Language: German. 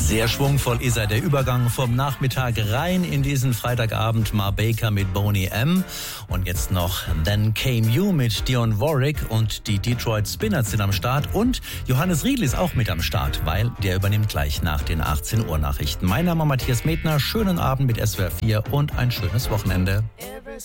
Sehr schwungvoll ist der Übergang vom Nachmittag rein in diesen Freitagabend. Ma Baker mit Boney M. Und jetzt noch Then Came You mit Dionne Warwick und die Detroit Spinners sind am Start. Und Johannes Riedl ist auch mit am Start, weil der übernimmt gleich nach den 18 Uhr Nachrichten. Mein Name ist Matthias Medner. Schönen Abend mit SWR 4 und ein schönes Wochenende.